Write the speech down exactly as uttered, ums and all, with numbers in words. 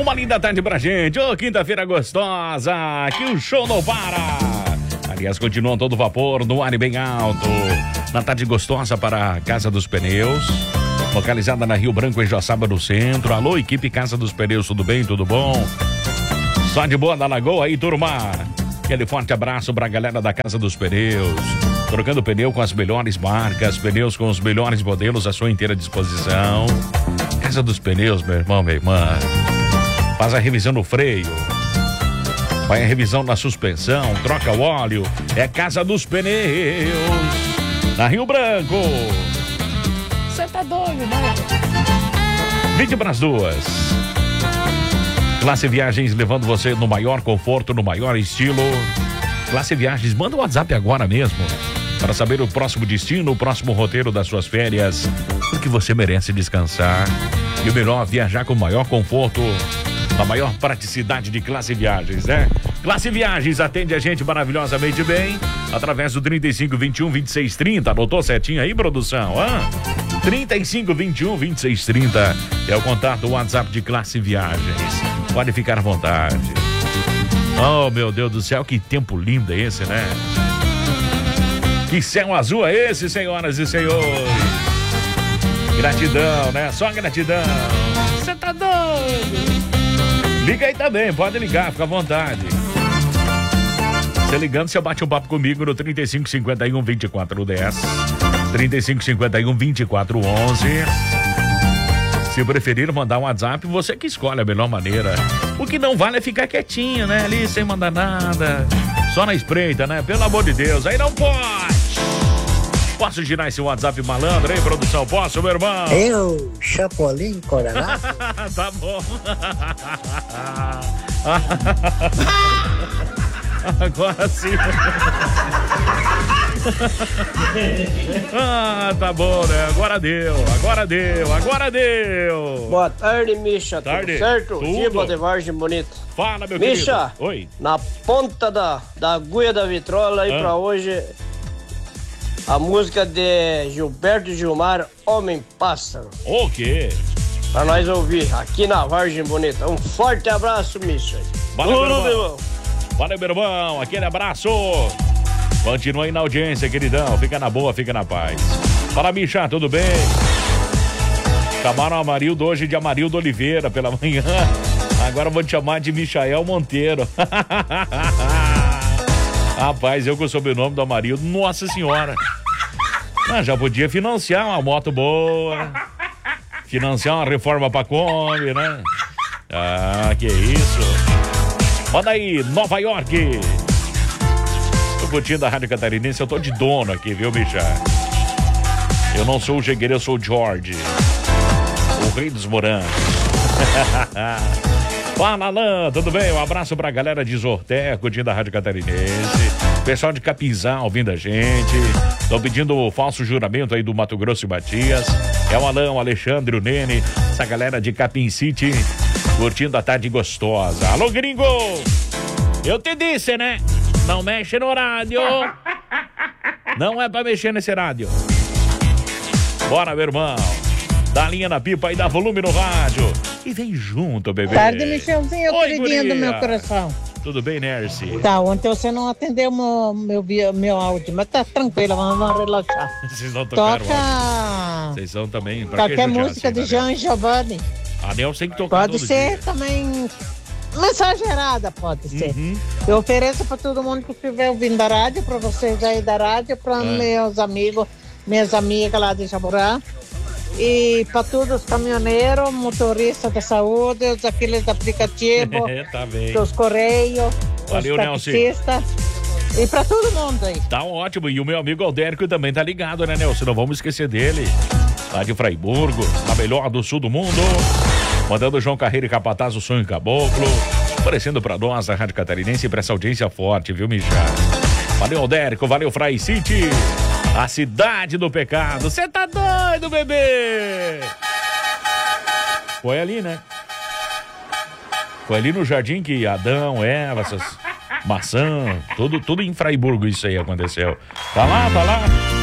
Uma linda tarde pra gente. Ô, quinta-feira gostosa. Que o show não para. Aliás, continua todo vapor, no ar e bem alto. Na tarde gostosa para a Casa dos Pneus. Localizada na Rio Branco, em Joaçaba, no centro. Alô, equipe Casa dos Pneus, tudo bem? Tudo bom? Só de boa da Lagoa aí, turma. Aquele forte abraço pra galera da Casa dos Pneus. Trocando pneu com as melhores marcas, pneus com os melhores modelos à sua inteira disposição. Casa dos Pneus, meu irmão, minha irmã. Faz a revisão no freio. Vai a revisão na suspensão, troca o óleo. É Casa dos Pneus. Na Rio Branco. Você tá doido, né? vinte para as duas. Classe Viagens levando você no maior conforto, no maior estilo. Classe Viagens, manda um WhatsApp agora mesmo para saber o próximo destino, o próximo roteiro das suas férias, porque você merece descansar. E o melhor, viajar com o maior conforto, a maior praticidade de Classe Viagens, né? Classe Viagens atende a gente maravilhosamente bem através do trinta e cinco, vinte e um, vinte e seis, trinta. Anotou certinho aí, produção? Hã? trinta e cinco, vinte e um, vinte e seis, trinta é o contato, o WhatsApp de Classe Viagens. Pode ficar à vontade. Oh, meu Deus do céu, que tempo lindo é esse, né? Que céu azul é esse, senhoras e senhores? Gratidão, né? Só gratidão. Você tá doido? Liga aí também, pode ligar, fica à vontade. Você ligando, você bate um papo comigo no trinta e cinco, cinquenta e um, vinte e quatro, dez. trinta e cinco, cinquenta e um, vinte e quatro, onze. Se preferir mandar um WhatsApp, você que escolhe a melhor maneira. O que não vale é ficar quietinho, né? Ali sem mandar nada. Só na espreita, né? Pelo amor de Deus, aí não pode. Posso girar esse WhatsApp malandro, hein, produção? Posso, meu irmão? Eu, Chapolin Coronado. Tá bom. Agora sim. Ah, tá bom, né? Agora deu, agora deu, agora deu. Boa tarde, Misha. Tarde. Tudo certo? Tudo. Viva de Vargem Bonita. Fala, meu Misha, querido. Oi. na ponta da, da agulha da vitrola aí Ah. pra hoje, a música de Gilberto Gilmar, Homem Pássaro. O quê? Pra nós ouvir aqui na Vargem Bonita. Um forte abraço, Misha. Valeu, meu Tudo, irmão. Valeu, meu irmão. Aquele abraço. Continua aí na audiência, queridão. Fica na boa, fica na paz. Fala, Misha, tudo bem? Chamaram Amarildo hoje de Amarildo Oliveira pela manhã. Agora eu vou te chamar de Michael Monteiro. Rapaz, eu com o sobrenome do Amarildo, nossa senhora. Ah, já podia financiar uma moto boa. Financiar uma reforma pra Kombi, né? Ah, que isso. Manda aí, Nova York. Tô curtindo a Rádio Catarinense, eu tô de dono aqui, viu, bicha? Eu não sou o Jegueira, eu sou o George. O rei dos morangos. Fala, Alain, tudo bem? Um abraço pra galera de Zorté, curtindo a Rádio Catarinense. Pessoal de Capinzal ouvindo a gente. Estão pedindo o falso juramento aí do Mato Grosso e Matias. É o Alain, o Alexandre, o Nene. Essa galera de Capim City, curtindo a tarde gostosa. Alô, gringo! Eu te disse, né? Não mexe no rádio. Não é pra mexer nesse rádio. Bora, meu irmão. Dá linha na pipa e dá volume no rádio. E vem junto, bebê. Tarde, Michelzinho, Oi, queridinho do guria. meu coração. Tudo bem, Nercy? Tá, ontem você não atendeu meu, meu, vi- meu áudio, mas tá tranquilo, vamos, vamos relaxar. Vocês não tocaram áudio. Toca Vocês são também... pra que qualquer judiar música assim, de né, Jean Giovanni. A Nel tem que tocar Pode todo ser dia. também mensagerada, pode ser. Uhum. Eu ofereço pra todo mundo que estiver ouvindo da rádio, pra vocês aí da rádio, pra Ah. meus amigos, minhas amigas lá de Jaborá. E para todos os caminhoneiros, motoristas da saúde, os aqueles aplicativos, Tá bem. dos correios, Valeu, os Nelson. taxistas. E para todo mundo aí. Tá ótimo. E o meu amigo Aldérico também tá ligado, né, Nelson? Não vamos esquecer dele. Lá de Fraiburgo, a melhor do sul do mundo. Mandando João Carreiro e Capataz, o Sonho Caboclo. Aparecendo pra nós, a Rádio Catarinense, pra essa audiência forte, viu, Micha? Valeu, Aldérico. Valeu, Frai City. A cidade do pecado. Você tá doido, bebê? Foi ali, né? Foi ali no jardim que Adão, Eva, essas maçã, tudo, tudo em Fraiburgo isso aí aconteceu. Tá lá, tá lá.